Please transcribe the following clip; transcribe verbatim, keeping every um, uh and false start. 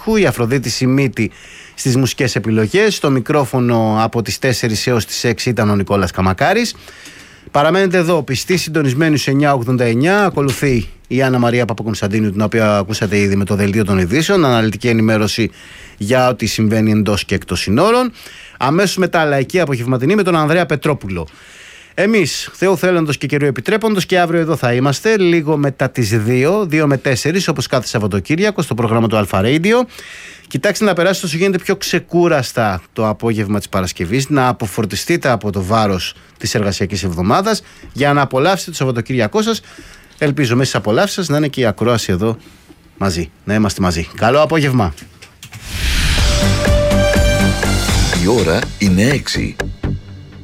ήχου, η Αφροδίτη Σιμίτη στις μουσικές επιλογές. Στο μικρόφωνο από τις τέσσερις έως τις έξι ήταν ο Νικόλας Καμακάρης. Παραμένετε εδώ πιστοί συντονισμένοι στους εννιά ογδόντα εννιά. Ακολουθεί η Άννα Μαρία Παπακονσταντίνου, την οποία ακούσατε ήδη με το δελτίο των ειδήσεων. Αναλυτική ενημέρωση για ό,τι συμβαίνει εντός και εκτός συνόρων. Αμέσως μετά λαϊκή απογευματινή με τον Ανδρέα Πετρόπουλο. Εμείς, Θεού θέλοντος και καιρού επιτρέποντος, και αύριο εδώ θα είμαστε, λίγο μετά τις δύο, δύο με τέσσερις, όπως κάθε Σαββατοκύριακο, στο πρόγραμμα του Αλφα Radio. Κοιτάξτε να περάσετε όσο γίνεται πιο ξεκούραστα το απόγευμα της Παρασκευής, να αποφορτιστείτε από το βάρος της εργασιακής εβδομάδας για να απολαύσετε το Σαββατοκύριακό σας. Ελπίζω μέσα στις απολαύσεις σας να είναι και η ακρόαση εδώ μαζί, να είμαστε μαζί. Καλό απόγευμα. Η ώρα είναι έξι.